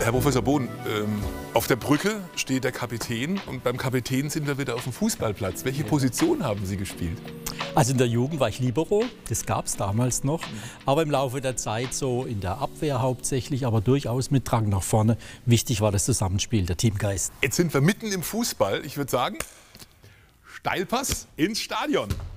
Herr Professor Bohn, auf der Brücke steht der Kapitän und beim Kapitän sind wir wieder auf dem Fußballplatz. Welche Position haben Sie gespielt? Also in der Jugend war ich Libero, das gab es damals noch, aber im Laufe der Zeit so in der Abwehr hauptsächlich, aber durchaus mit Drang nach vorne. Wichtig war das Zusammenspiel, der Teamgeist. Jetzt sind wir mitten im Fußball. Ich würde sagen, Steilpass ins Stadion.